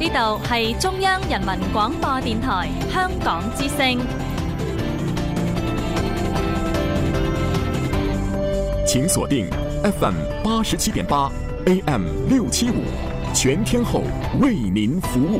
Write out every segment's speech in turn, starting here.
呢度係中央人民廣播電台香港之聲。 請鎖定 FM 87.8 AM 675，全天候為您服務。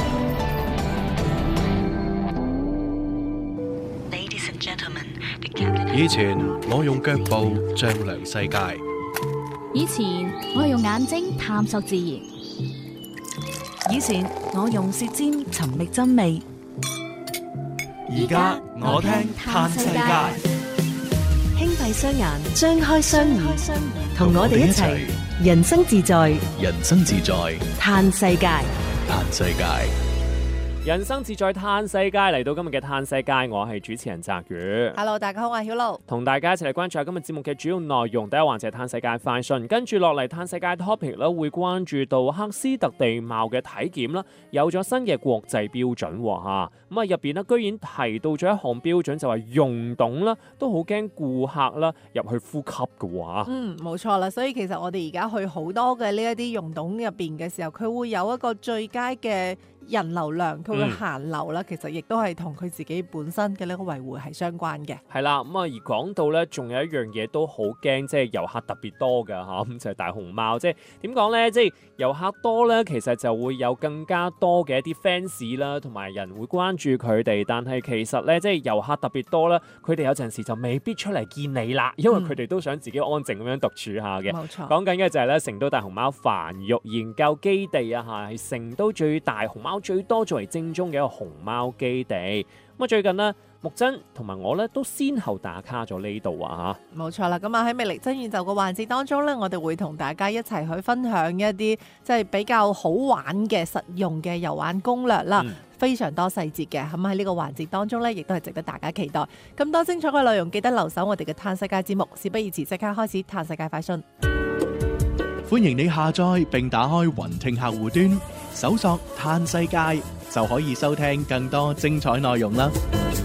以前我用腳步丈量世界， 以前我用眼睛探索自然， 以前我用舌尖尋覓真味， 而家我聽嘆世界。 輕閉雙眼，張開雙耳，同我哋一齊人生自在， 人生自在， 嘆世界， 嘆世界。 人生自在嘆世界，嚟到今日嘅嘆世界，我係主持人澤宇。 Hello， 大家好，我係曉露， 同大家一齊嚟關注下今日節目嘅主要內容。第一環節係嘆世界快訊，跟住落嚟嘆世界 topic 啦，會關注到赫斯特地貌嘅體檢啦，有咗新嘅國際標準吓。咁啊入邊咧，居然提到咗一項標準，就係溶洞啦，都好驚顧客啦入去呼吸嘅話。 冇錯啦，所以其實我哋而家去好多嘅呢一啲溶洞入邊嘅時候，佢會有一個最佳嘅人流量，佢會限流啦。其實亦都係同佢自己本身嘅呢個維護係相關嘅。 係啦，咁啊而講到咧，仲有一樣嘢都好驚，即係遊客特別多㗎吓，咁就係大熊貓。即係點講咧？即係遊客多咧，其實就會有更加多嘅一啲 fans 啦，同埋人會關注佢哋。但係其實咧，即係遊客特別多咧，佢哋有陣時就未必出嚟見你啦，因為佢哋都想自己安靜咁樣獨處下嘅。 冇錯， 講緊嘅就係咧，成都大熊貓繁育研究基地啊嚇，係成都最大熊貓最多作為正宗嘅一個熊貓基地。咁啊最近呢，木真同埋我咧都先後打卡咗呢度啊嚇。 冇錯啦，咁啊喺魅力真宇宙嘅環節當中咧，我哋會同大家一齊去分享一啲即係比較好玩嘅實用嘅遊玩攻略啦。非常多細節嘅，咁喺呢個環節當中咧，亦都係值得大家期待。咁多精彩嘅內容，記得留守我哋嘅嘆世界節目。事不宜遲，即刻開始嘆世界快訊。 歡迎你下載並打開雲聽客戶端，搜索嘆世界就可以收聽更多精彩內容啦。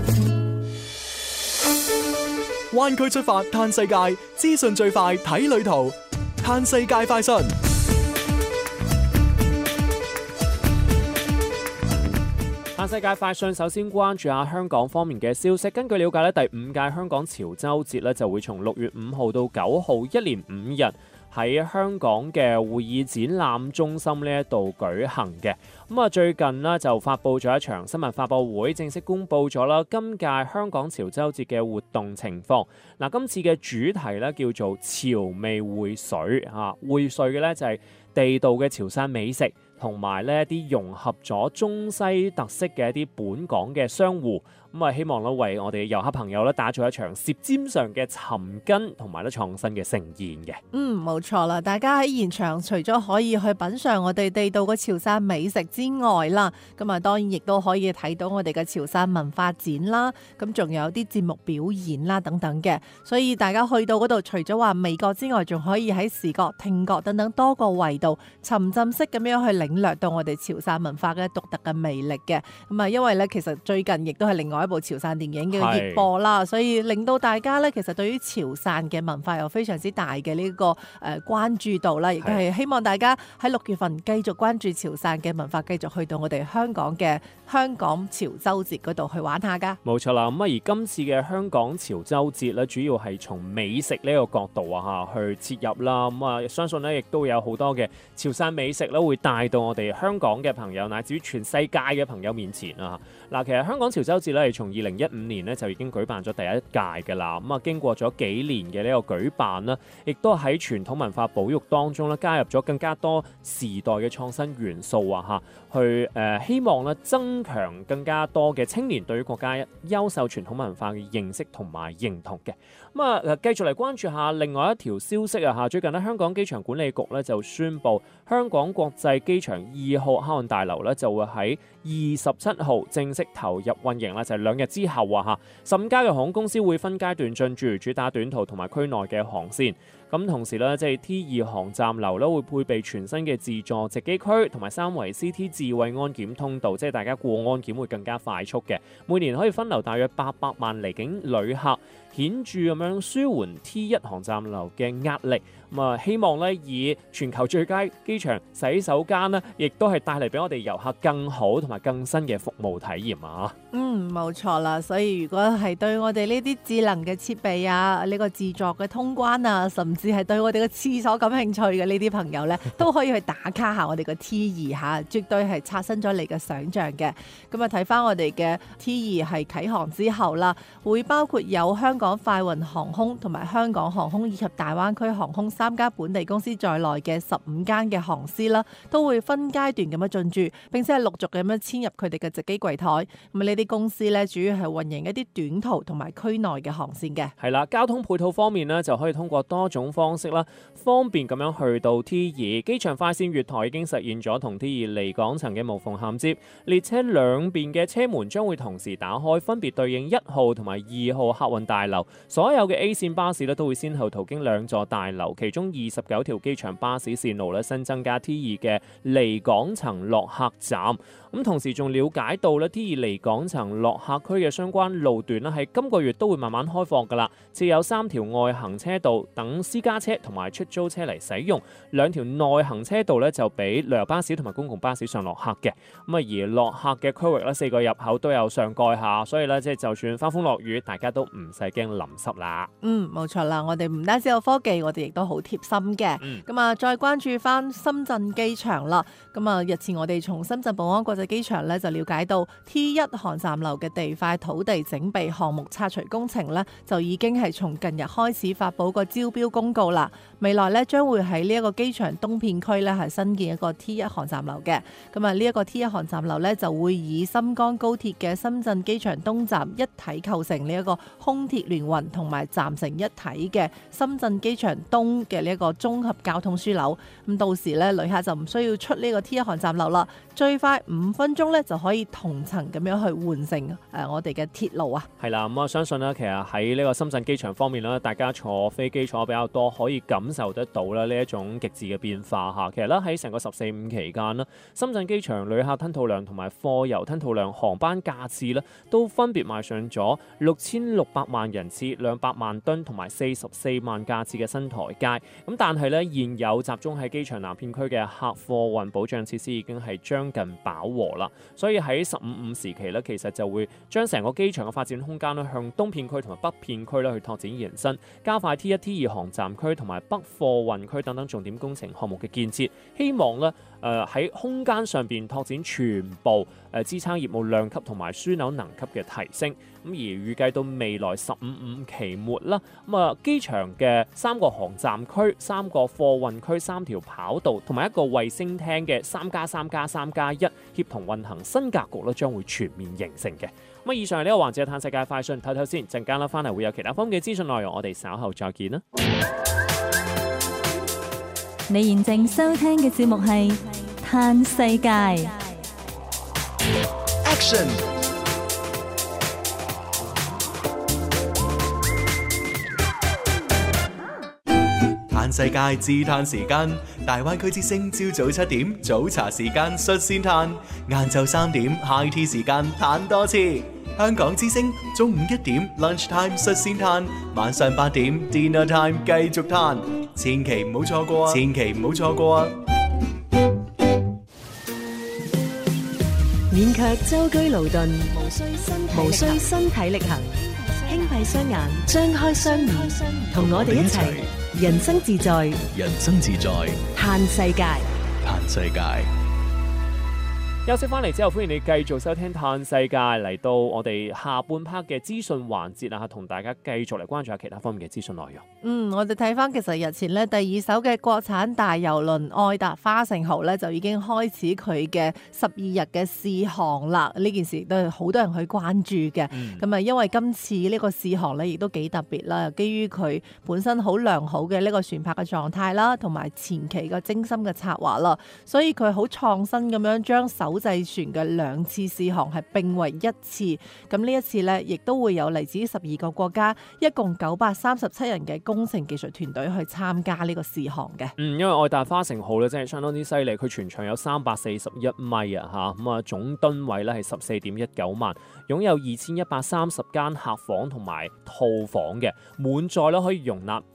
灣區出發嘆世界，資訊最快睇旅途，嘆世界快訊。 嘆世界快訊，首先關注下香港方面嘅消息。根據了解咧，第5屆香港潮州節咧就會從6月5號到9號，一連5日喺香港嘅會議展覽中心呢一度舉行嘅。咁啊，最近呢就發布咗一場新聞發佈會，正式公布咗啦今屆香港潮州節嘅活動情況。嗱，今次嘅主題咧叫做潮味匯水嚇，匯水嘅咧就係地道嘅潮汕美食，同埋呢一啲融合咗中西特色嘅一啲本港嘅商戶，咁啊希望咧為我哋遊客朋友咧打造一場舌尖上嘅尋根同埋咧創新嘅盛宴嘅。 冇錯啦，大家喺現場除咗可以去品嚐我哋地道嘅潮汕美食之外啦，咁啊當然亦都可以睇到我哋嘅潮汕文化展啦，咁仲有啲節目表演啦等等嘅。所以大家去到嗰度，除咗話味覺之外，仲可以喺視覺、聽覺等等多個維度沉浸式咁樣去領略到我哋潮汕文化嘅獨特嘅魅力嘅。咁啊，因為咧其實最近亦都係另外一部潮汕電影嘅熱播啦，所以令到大家咧其實對於潮汕嘅文化有非常之大嘅呢個關注度啦，亦都係希望大家喺6月份繼續關注潮汕嘅文化，繼續去到我哋香港嘅香港潮州節嗰度去玩下噶。 冇錯啦，咁而今次嘅香港潮州節咧，主要係從美食呢個角度啊去切入啦。咁啊，相信咧亦都有好多嘅潮汕美食咧會帶到我哋香港嘅朋友，乃至於全世界嘅朋友面前啊。嗱，其實香港潮州節咧係從2015年咧就已經舉辦咗第一屆嘅啦。咁啊，經過咗幾年嘅呢個舉辦啦，亦都喺傳統文化保育當中咧加入咗更加多時代嘅創新元素啊去希望咧增強更加多嘅青年對於國家優秀傳統文化嘅認識同埋認同嘅。咁啊，繼續嚟關注下另外一條消息啊。最近咧香港機場管理局咧就宣布，香港國際機場2號口岸大樓咧就會喺27號正式投入運營啦，就係2日之後啊15家嘅航空公司會分階段進駐，主打短途同埋區內嘅航線。 咁同時咧，即係 T2 航站樓咧會配備全新嘅自助值機區同埋3維 CT 智慧安檢通道，即係大家過安檢會更加快速嘅。每年可以分流大約800萬離境旅客，顯著咁樣舒緩 T1 航站樓嘅壓力。希望咧以全球最佳機場洗手間呢，亦都係帶嚟俾我哋遊客更好同埋更新嘅服務體驗啊！ 冇錯啦，所以如果係對我哋呢啲智能嘅設備啊，呢個自助嘅通關啊，甚至係對我哋嘅廁所感興趣嘅呢啲朋友呢，都可以去打卡下我哋嘅 T2 嚇，絕對係刷新咗你嘅想像嘅。咁啊，睇翻我哋嘅 T2 係啟航之後啦，會包括有香港快運航空同埋香港航空以及大灣區航空3家本地公司在內嘅15間嘅航司啦，都會分階段咁樣進駐，並且係陸續咁樣遷入佢哋嘅值機櫃台。咁呢啲公司咧，主要係運營一啲短途同埋區內嘅航線嘅。 係啦，交通配套方面呢，就可以通過多種方式啦，方便咁樣去到 T2 機場快線月台已經實現咗同 T2 離港層嘅無縫銜接，列車兩邊嘅車門將會同時打開，分別對應1號同埋2號客運大樓。所有嘅 A 線巴士咧都會先後途經2座大樓，其中29條機場巴士線路咧新增加 T2 嘅離港層落客站。咁同時仲了解到咧 T2 離港層落客區嘅相關路段咧喺今個月都會慢慢開放㗎啦，設有3條外行車道等私家車同埋出租車嚟使用，2條內行車道咧就俾旅遊巴士同埋公共巴士上落客嘅。而落客嘅區域咧4個入口都有上蓋下，所以咧即係就算花風落雨，大家都唔使驚淋濕啦。 冇錯啦，我哋唔單止有科技，我哋亦都好貼心嘅。再關注翻深圳機場啦。日前我哋從深圳寶安國際機場咧就了解到 T1 航站樓嘅地塊土地整備項目拆除工程咧就已經係從近日開始發佈個招標公告啦。未來咧將會喺呢一個機場東片區咧係新建一個 T1 航站樓嘅。呢一個 T1 航站樓咧就會以深江高鐵嘅深圳機場東站一體構成呢一個空鐵聯運同埋站成一體嘅深圳機場東嘅呢一個綜合交通樞紐。到時咧旅客就唔需要出呢個 T1 航站樓啦，最快5分鐘咧就可以同層咁樣去換乘我哋嘅鐵路啊。係啦， 我相信咧，其實喺呢個深圳機場方面咧，大家坐飛機坐比較多，可以感受得到啦呢一種極致嘅變化嚇。其實咧喺成個14/5期間啦，深圳機場旅客吞吐量同埋貨郵吞吐量航班架次咧都分別邁上咗6600萬人次、200萬噸同埋44萬架次嘅新台階。但係咧現有集中喺機場南片區嘅客貨運保障設施已經係將近飽和啦，所以喺15/5時期咧，其實就會將成個機場嘅發展空間咧向東片區同埋北片區咧去拓展延伸，加快 T1、T2 航站區同埋北貨運區等等重點工程項目嘅建設，希望咧喺空間上邊拓展全部支撐業務量級同埋樞紐能級嘅提升。而預計到未來15/5期末啦，機場嘅3個航站區、3個貨運區、3條跑道同埋一個衛星廳嘅3+3+3+1協同運行新格局咧，將會全面形成嘅。以上係呢個環節嘅探世界快訊，睇睇先，陣間啦翻嚟會有其他方面嘅資訊內容，我哋稍後再見啦。 你現正收聽嘅節目係《探世界》。 Action！探世界自探時間，大灣區之聲朝早7點早茶時間率先探，晏晝3點 High Tea 時間探多次。香港之聲中午1點 Lunch Time 率先探，晚上8點 Dinner Time 繼續探，千祈唔好錯過啊！千祈唔好錯過啊！ 免卻舟車勞頓，無需身體力行，輕閉雙眼，張開雙耳，同我哋一齊人生自在， 人生自在， 探世界， 探世界。 休息翻嚟之後，歡迎你繼續收聽《探世界》，嚟到我哋下半 part 嘅資訊環節啊，同大家繼續嚟關注下其他方面嘅資訊內容。 我哋睇翻其實日前呢，第2艘嘅國產大郵輪愛達花盛號呢，就已經開始佢嘅12日嘅試航啦。呢件事都係好多人去關注嘅。因為今次呢個試航呢，亦都幾特別啦。基於佢本身好良好嘅呢個船舶嘅狀態啦，同埋前期嘅精心嘅策劃啦，所以佢好創新咁樣將首濟船嘅2次試航係並為1次。咁呢一次呢，亦都會有嚟自12個國家，一共937人嘅工程技術團隊去參加呢個試航嘅。 因為愛達花城號咧真係相當之犀利，佢全長有341米啊嚇，咁啊總噸位咧係14.19萬，擁有2130間客房同埋套房嘅，滿載咧可以容納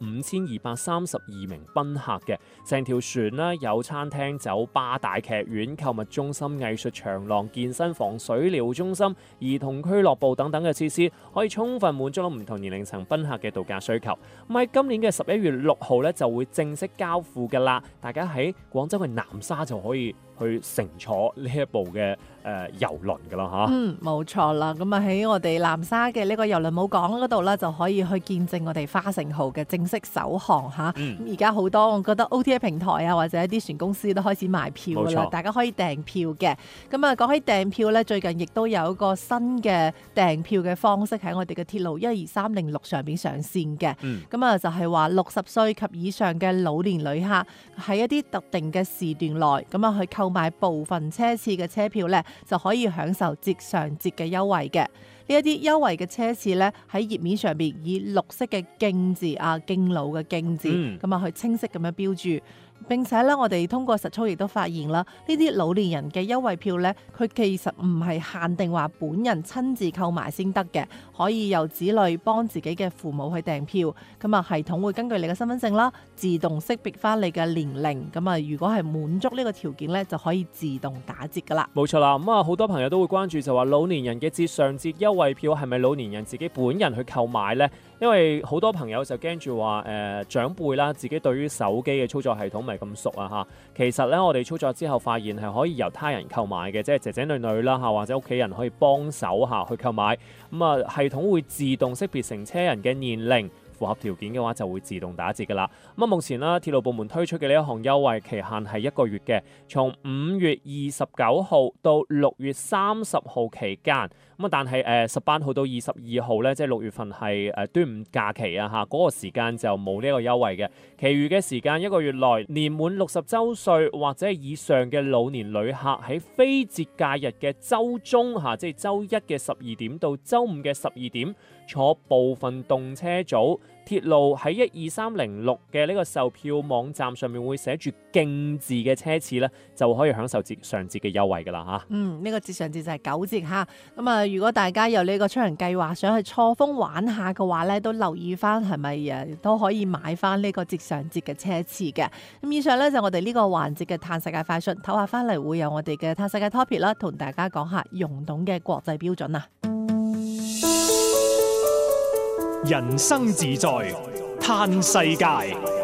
5232名賓客嘅。成條船咧有餐廳、酒吧、大劇院、購物中心、藝術長廊、健身房、水療中心、兒童俱樂部等等嘅設施，可以充分滿足到唔同年齡層賓客嘅度假需求。咁喺今年嘅11月6號咧就會正式交付㗎啦，大家喺廣州嘅南沙就可以去乘坐呢一部嘅郵輪㗎啦嚇。 冇錯啦。咁啊喺我哋南沙嘅呢個郵輪母港嗰度咧，就可以去見證我哋花城號嘅正式首航嚇。咁而家好多我覺得 OTA 平台啊，或者一啲船公司都開始賣票㗎啦，大家可以訂票嘅。咁啊講起訂票咧，最近亦都有一個新嘅訂票嘅方式喺我哋嘅鐵路12306上邊上線嘅。咁啊就係話60歲及以上嘅老年旅客喺一啲特定嘅時段內，咁啊去購買部分車次嘅車票咧，就可以享受節上節嘅優惠嘅。呢一啲優惠嘅車次咧，喺頁面上邊以綠色嘅敬字啊，敬老嘅敬字，咁啊去清晰咁樣標注。並且咧，我哋通過實操亦都發現啦，呢啲老年人嘅優惠票咧，佢其實唔係限定話本人親自購買先得嘅，可以由子女幫自己嘅父母去訂票。咁啊，系統會根據你嘅身份證啦，自動識別翻你嘅年齡。咁啊，如果係滿足呢個條件咧，就可以自動打折噶啦。 冇錯啦，咁啊好多朋友都會關注就話老年人嘅節上節優惠票係咪老年人自己本人去購買呢？因為好多朋友就驚住話長輩啦，自己對於手機嘅操作系統唔係咁熟啊嚇。其實咧，我哋操作之後發現係可以由他人購買嘅，即係姐姐女女啦嚇，或者屋企人可以幫手嚇去購買。咁啊，系統會自動識別乘車人嘅年齡，符合條件嘅話就會自動打折㗎啦。咁啊，目前啦，鐵路部門推出嘅呢一項優惠期限係1個月嘅，從5月29號到6月30號期間。咁啊，但係18號到22號咧，即係6月份係端午假期啊嚇，嗰個時間就冇呢個優惠嘅。其餘嘅時間1個月內，年滿60週歲或者以上嘅老年旅客喺非節假日嘅週中嚇，即係週1嘅12點到週5嘅12點，坐部分動車組。鐵路喺12306嘅呢個售票網站上面會寫住敬字嘅車次咧，就可以享受節上節嘅優惠㗎啦嚇。 呢個節上節就係9折嚇。咁啊，如果大家有呢個出行計劃，想去錯峰玩下嘅話咧，都留意翻係咪都可以買翻呢個節上節嘅車次嘅。咁以上咧就我哋呢個環節嘅嘆世界快訊，唞下翻嚟會有我哋嘅嘆世界 topic 啦，同大家講下溶洞嘅國際標準啊。 人生自在嘆世界。